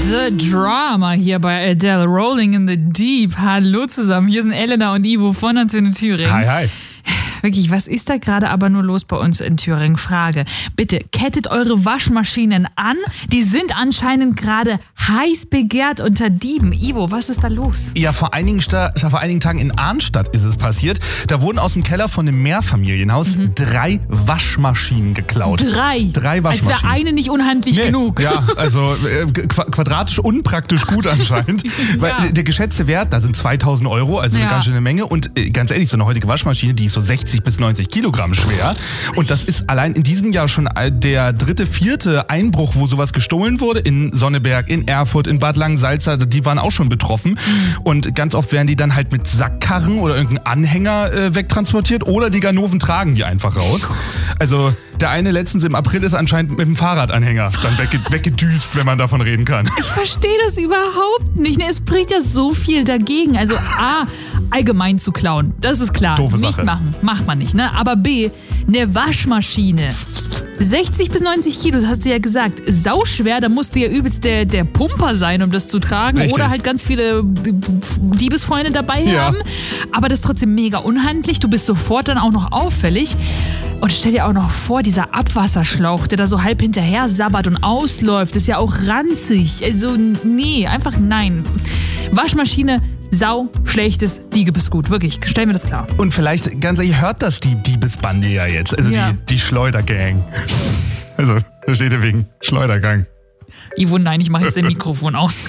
The Drama hier bei Adele, Rolling in the Deep. Hallo zusammen, hier sind Elena und Ivo von Antenne Thüringen. Hi, hi. Wirklich, was ist da gerade aber nur los bei uns in Thüringen? Frage. Bitte, kettet eure Waschmaschinen an. Die sind anscheinend gerade heiß begehrt unter Dieben. Ivo, was ist da los? Ja, vor einigen Tagen in Arnstadt ist es passiert. Da wurden aus dem Keller von einem Mehrfamilienhaus 3 Waschmaschinen geklaut. 3 Als Waschmaschinen. wäre eine nicht unhandlich genug. Ja, also quadratisch unpraktisch gut anscheinend. Weil der geschätzte Wert, da sind 2.000 €, also eine ganz schöne Menge. Und ganz ehrlich, so eine heutige Waschmaschine, die ist so 60 bis 90 Kilogramm schwer. Und das ist allein in diesem Jahr schon der 3., 4. Einbruch, wo sowas gestohlen wurde. In Sonneberg, in Erfurt, in Bad Langensalza, die waren auch schon betroffen. Und ganz oft werden die dann halt mit Sackkarren oder irgendeinem Anhänger wegtransportiert oder die Ganoven tragen die einfach raus. Also der eine letztens im April ist anscheinend mit dem Fahrradanhänger dann weggedüst, wenn man davon reden kann. Ich verstehe das überhaupt nicht. Es spricht ja so viel dagegen. Also A, allgemein zu klauen, das ist klar. Doofe nicht Sache. machen, macht man nicht. Ne? Aber B, eine Waschmaschine. 60 bis 90 Kilo, das hast du ja gesagt. Sauschwer, da musst du ja übelst der Pumper sein, um das zu tragen. Richtig. Oder halt ganz viele Diebesfreunde dabei haben. Aber das ist trotzdem mega unhandlich. Du bist sofort dann auch noch auffällig. Und stell dir auch noch vor, dieser Abwasserschlauch, der da so halb hinterher sabbert und ausläuft, ist ja auch ranzig. Also nee, einfach nein. Waschmaschine, sau, schlechtes Diebesgut. Wirklich, stell mir das klar. Und vielleicht, ganz ehrlich, hört das die Diebesbande ja jetzt. Also die Schleudergang. Also, da steht ja wegen Schleudergang. Ivo, nein, ich mache jetzt dein Mikrofon aus.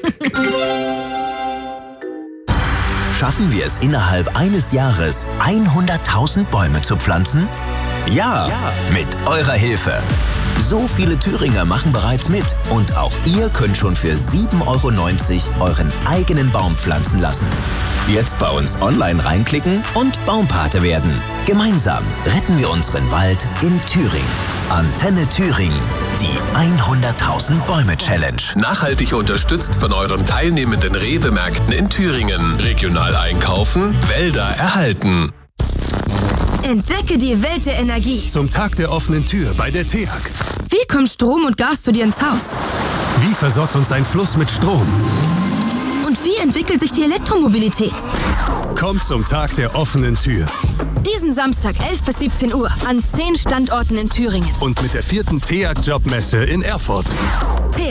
Schaffen wir es innerhalb eines Jahres, 100.000 Bäume zu pflanzen? Ja, mit eurer Hilfe. So viele Thüringer machen bereits mit und auch ihr könnt schon für 7,90 € euren eigenen Baum pflanzen lassen. Jetzt bei uns online reinklicken und Baumpate werden. Gemeinsam retten wir unseren Wald in Thüringen. Antenne Thüringen, die 100.000 Bäume Challenge. Nachhaltig unterstützt von euren teilnehmenden Rewe-Märkten in Thüringen. Regional einkaufen, Wälder erhalten. Entdecke die Welt der Energie. Zum Tag der offenen Tür bei der TEAG. Wie kommt Strom und Gas zu dir ins Haus? Wie versorgt uns ein Fluss mit Strom? Und wie entwickelt sich die Elektromobilität? Kommt zum Tag der offenen Tür. Diesen Samstag 11 bis 17 Uhr an 10 Standorten in Thüringen. Und mit der 4. TEAG Jobmesse in Erfurt. TEAG.